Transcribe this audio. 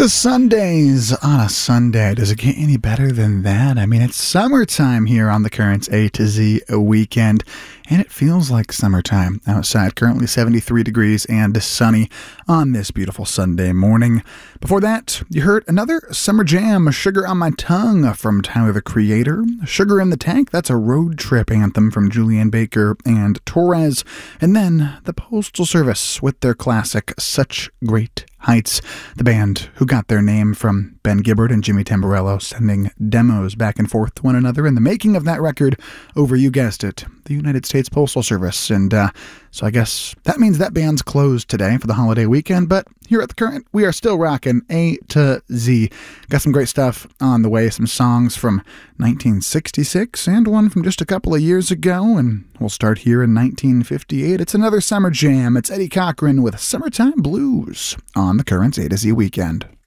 The Sundays on a Sunday. Does it get any better than that? I mean, it's summertime here on the Currents A to Z weekend, and it feels like summertime outside. Currently 73 degrees and sunny on this beautiful Sunday morning. Before that, you heard another summer jam, Sugar on My Tongue from Tyler, the Creator. Sugar in the Tank, that's a road trip anthem from Julianne Baker and Torres. And then the Postal Service with their classic Such Great Heights, the band who got their name from Ben Gibbard and Jimmy Tamborello sending demos back and forth to one another in the making of that record over, you guessed it, the United States Postal Service. And so I guess that means that band's closed today for the holiday weekend, but here at The Current, we are still rocking A to Z. Got some great stuff on the way, some songs from 1966 and one from just a couple of years ago, and we'll start here in 1958. It's another summer jam. It's Eddie Cochran with Summertime Blues on The Current's A to Z weekend.